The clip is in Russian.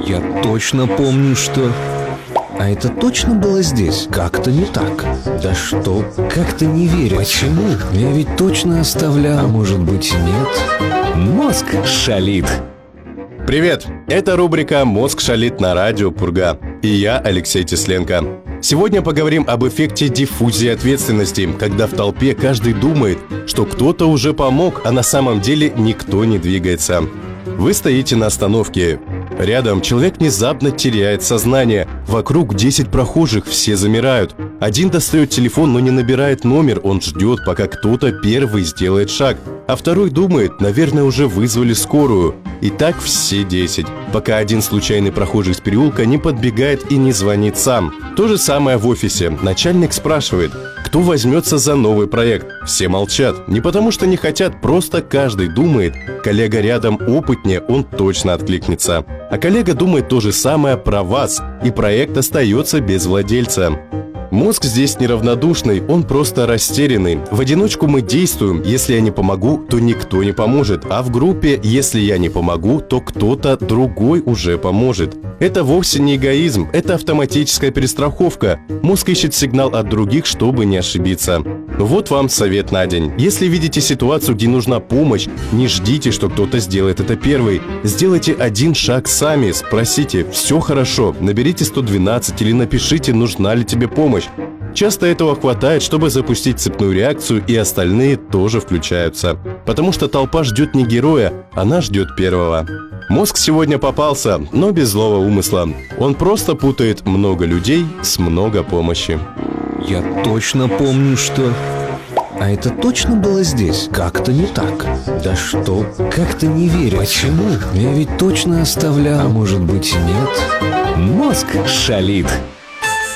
Я точно помню, что... А это точно было здесь? Как-то не так. Да что? Как-то не верю. Почему? Я ведь точно оставлял. А может быть и нет? Мозг шалит. Привет! Это рубрика «Мозг шалит» на радио Пурга. И я, Алексей Тесленко. Сегодня поговорим об эффекте диффузии ответственности, когда в толпе каждый думает, что кто-то уже помог, а на самом деле никто не двигается. Вы стоите на остановке. Рядом человек внезапно теряет сознание. Вокруг 10 прохожих, все замирают. Один достает телефон, но не набирает номер. Он ждет, пока кто-то первый сделает шаг. А второй думает, наверное, уже вызвали скорую. И так все 10, пока один случайный прохожий из переулка не подбегает и не звонит сам. То же самое в офисе. Начальник спрашивает, кто возьмется за новый проект. Все молчат. Не потому что не хотят, просто каждый думает, коллега рядом опытнее, он точно откликнется. А коллега думает то же самое про вас, и проект остается без владельца. Мозг здесь неравнодушный, он просто растерянный. В одиночку мы действуем, если я не помогу, то никто не поможет. А в группе, если я не помогу, то кто-то другой уже поможет. Это вовсе не эгоизм, это автоматическая перестраховка. Мозг ищет сигнал от других, чтобы не ошибиться. Вот вам совет на день. Если видите ситуацию, где нужна помощь, не ждите, что кто-то сделает это первый. Сделайте один шаг сами, спросите, все хорошо, наберите 112 или напишите, нужна ли тебе помощь. Часто этого хватает, чтобы запустить цепную реакцию, и остальные тоже включаются. Потому что толпа ждет не героя, она ждет первого. Мозг сегодня попался, но без злого умысла. Он просто путает много людей с много помощи. Я точно помню, что... А это точно было здесь? Как-то не так. Да что? Как-то не верю. Почему? Я ведь точно оставлял. А может быть и нет? Мозг шалит.